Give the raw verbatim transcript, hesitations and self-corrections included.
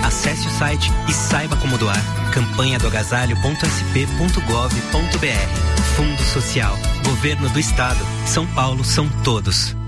Acesse o site e saiba como doar. Campanha do agasalho ponto s p ponto gov ponto b r. Fundo Social. Governo do Estado. São Paulo são todos.